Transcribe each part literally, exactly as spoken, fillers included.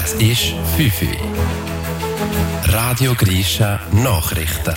Es ist fünf Uhr. Radio Grisha Nachrichten.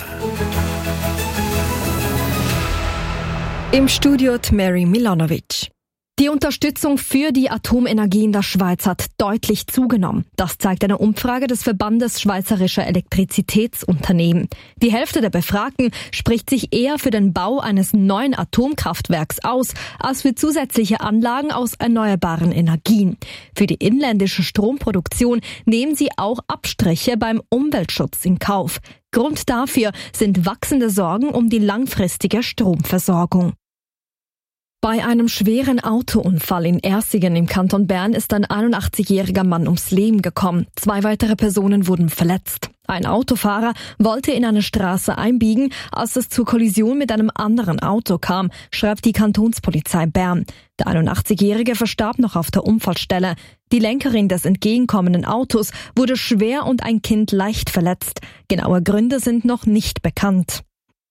Im Studio die Mary Milanovic. Die Unterstützung für die Atomenergie in der Schweiz hat deutlich zugenommen. Das zeigt eine Umfrage des Verbandes Schweizerischer Elektrizitätsunternehmen. Die Hälfte der Befragten spricht sich eher für den Bau eines neuen Atomkraftwerks aus, als für zusätzliche Anlagen aus erneuerbaren Energien. Für die inländische Stromproduktion nehmen sie auch Abstriche beim Umweltschutz in Kauf. Grund dafür sind wachsende Sorgen um die langfristige Stromversorgung. Bei einem schweren Autounfall in Ersigen im Kanton Bern ist ein einundachtzigjähriger Mann ums Leben gekommen. Zwei weitere Personen wurden verletzt. Ein Autofahrer wollte in eine Straße einbiegen, als es zur Kollision mit einem anderen Auto kam, schreibt die Kantonspolizei Bern. Der einundachtzigjährige verstarb noch auf der Unfallstelle. Die Lenkerin des entgegenkommenden Autos wurde schwer und ein Kind leicht verletzt. Genaue Gründe sind noch nicht bekannt.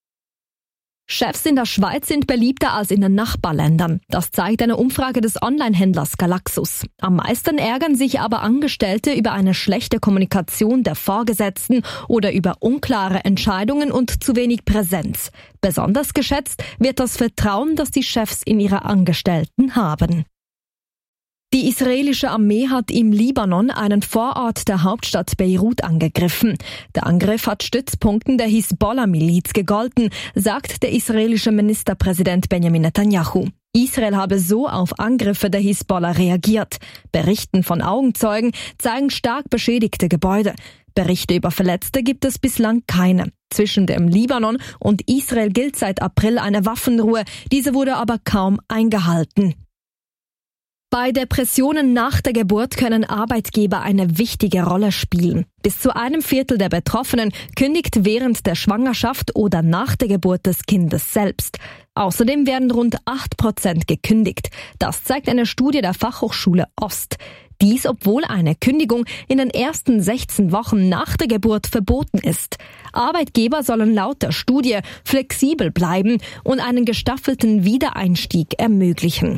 Chefs in der Schweiz sind beliebter als in den Nachbarländern. Das zeigt eine Umfrage des Onlinehändlers Galaxus. Am meisten ärgern sich aber Angestellte über eine schlechte Kommunikation der Vorgesetzten oder über unklare Entscheidungen und zu wenig Präsenz. Besonders geschätzt wird das Vertrauen, das die Chefs in ihre Angestellten haben. Die israelische Armee hat im Libanon einen Vorort der Hauptstadt Beirut angegriffen. Der Angriff hat Stützpunkten der Hisbollah-Miliz gegolten, sagt der israelische Ministerpräsident Benjamin Netanyahu. Israel habe so auf Angriffe der Hisbollah reagiert. Berichten von Augenzeugen zeigen stark beschädigte Gebäude. Berichte über Verletzte gibt es bislang keine. Zwischen dem Libanon und Israel gilt seit April eine Waffenruhe. Diese wurde aber kaum eingehalten. Bei Depressionen nach der Geburt können Arbeitgeber eine wichtige Rolle spielen. Bis zu einem Viertel der Betroffenen kündigt während der Schwangerschaft oder nach der Geburt des Kindes selbst. Außerdem werden rund acht Prozent gekündigt. Das zeigt eine Studie der Fachhochschule Ost. Dies, obwohl eine Kündigung in den ersten sechzehn Wochen nach der Geburt verboten ist. Arbeitgeber sollen laut der Studie flexibel bleiben und einen gestaffelten Wiedereinstieg ermöglichen.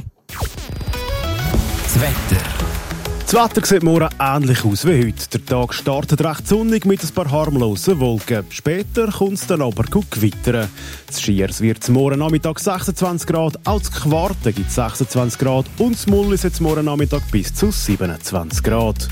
Das Wetter. Das Wetter sieht morgen ähnlich aus wie heute. Der Tag startet recht sonnig mit ein paar harmlosen Wolken. Später kommt es dann aber gewittern. Das Schiers wird morgen Nachmittag sechsundzwanzig Grad, auch das Quarten gibt sechsundzwanzig Grad und das Mullis jetzt morgen Nachmittag bis zu siebenundzwanzig Grad.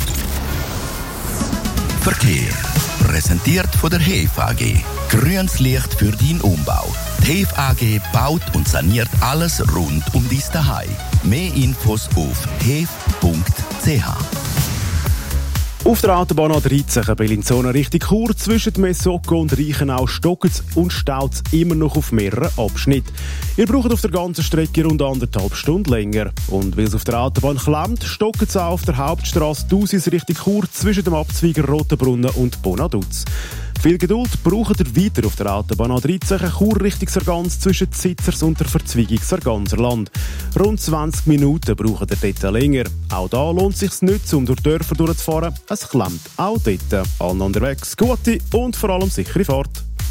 Verkehr. Präsentiert von der H E F A G. Grünes Licht für deinen Umbau. Die H E F A G baut und saniert alles rund um dein Zuhause. Mehr Infos auf hef punkt c h. Auf der Autobahn A dreizehn Bellinzona Richtung Chur zwischen Mesoko und Reichenau stockt es und staut es immer noch auf mehreren Abschnitten. Ihr braucht auf der ganzen Strecke rund anderthalb Stunden länger. Und weil es auf der Autobahn klemmt, stockt es auch auf der Hauptstrasse Thusis Richtung Chur zwischen dem Abzweiger Rotenbrunnen und Bonaduz. Viel Geduld braucht ihr weiter auf der Autobahn A dreizehn Chur Richtung Sargans zwischen Zitzers und der Verzweigung Sarganserland. Rund zwanzig Minuten braucht ihr dort länger. Auch da lohnt es sich nicht, um durch Dörfer durchzufahren. Es klemmt auch dort. Allen unterwegs gute und vor allem sichere Fahrt.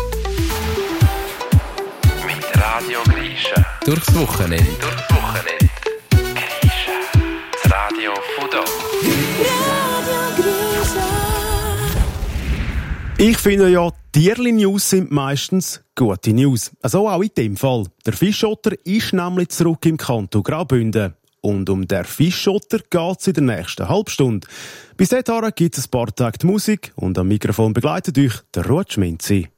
Mit Radio Grisha. Durchs Wochenende. Durchs Wochenende. Grisha. Das Radio von da. Ich finde ja, Tierli-News sind meistens gute News. Also auch in dem Fall. Der Fischotter ist nämlich zurück im Kanton Graubünden. Und um den Fischotter geht es in der nächsten Halbstunde. Bis dahin gibt es ein paar Tage Musik und am Mikrofon begleitet euch der Ruth Schminzi.